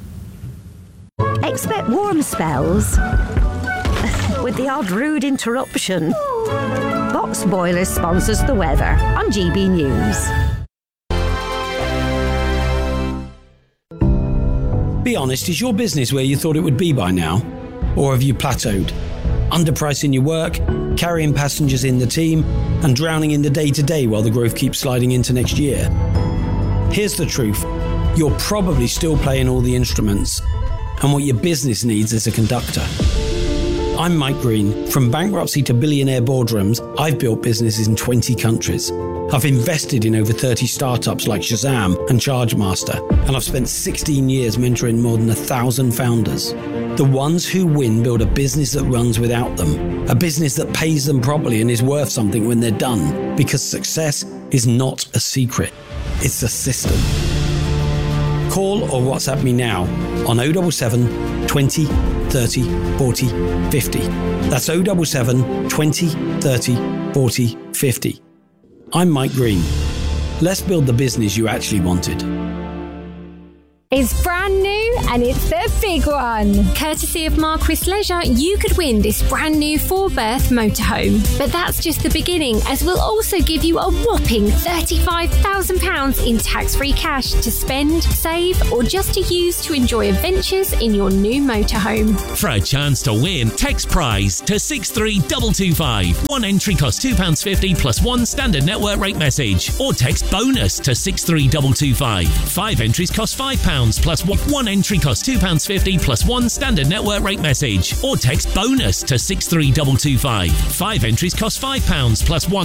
Expect warm spells with the odd rude interruption. Box Boilers sponsors the weather on G B News. Be honest, is your business where you thought it would be by now? Or have you plateaued? Underpricing your work, carrying passengers in the team, and drowning in the day-to-day while the growth keeps sliding into next year? Here's the truth. You're probably still playing all the instruments, and what your business needs is a conductor. I'm Mike Green. From bankruptcy to billionaire boardrooms, I've built businesses in twenty countries. I've invested in over thirty startups like Shazam and Chargemaster, and I've spent sixteen years mentoring more than a thousand founders. The ones who win build a business that runs without them, a business that pays them properly and is worth something when they're done, because success is not a secret, it's a system. Call or WhatsApp me now on oh seven seven, twenty, thirty, forty, fifty. That's oh seven seven, twenty, thirty, forty, fifty. I'm Mike Green. Let's build the business you actually wanted. It's brand new and it's the big one. Courtesy of Marquis Leisure, you could win this brand new four-berth motorhome. But that's just the beginning, as we'll also give you a whopping thirty-five thousand pounds in tax-free cash to spend, save, or just to use to enjoy adventures in your new motorhome. For a chance to win, text prize to six three two two five. One entry costs two pounds fifty plus one standard network rate message. Or text bonus to six three two two five. Five entries cost five pounds. Plus one, one entry costs two pounds fifty plus one standard network rate message. Or text bonus to six three two two five. Five entries cost five pounds plus one